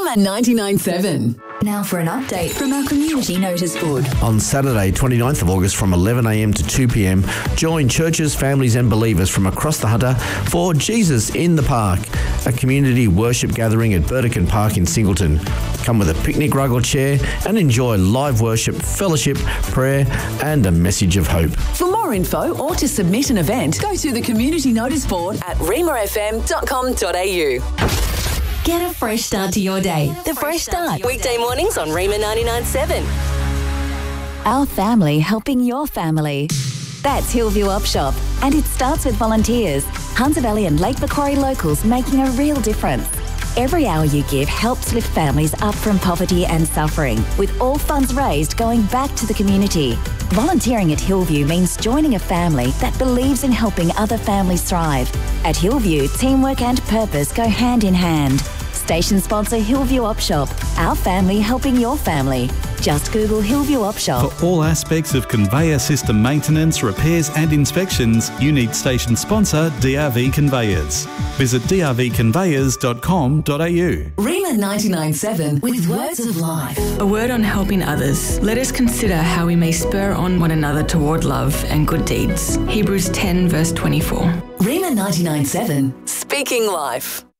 Rima 99.7. Now for an update from our community notice board. On Saturday, 29th of August from 11am to 2pm, join churches, families and believers from across the Hunter for Jesus in the Park, a community worship gathering at Burdekin Park in Singleton. Come with a picnic rug or chair and enjoy live worship, fellowship, prayer and a message of hope. For more info or to submit an event, go to the community notice board at rimafm.com.au. Get a fresh start to your day. The Fresh Start. Weekday mornings on Rima 99.7. Our family helping your family. That's Hillview Op Shop, and it starts with volunteers. Hunter Valley and Lake Macquarie locals making a real difference. Every hour you give helps lift families up from poverty and suffering, with all funds raised going back to the community. Volunteering at Hillview means joining a family that believes in helping other families thrive. At Hillview, teamwork and purpose go hand in hand. Station sponsor Hillview Op Shop, our family helping your family. Just Google Hillview Op Shop. For all aspects of conveyor system maintenance, repairs and inspections, you need station sponsor DRV Conveyors. Visit drvconveyors.com.au. Rima 99.7 with words of life. A word on helping others. Let us consider how we may spur on one another toward love and good deeds. Hebrews 10 verse 24. Rima 99.7, speaking life.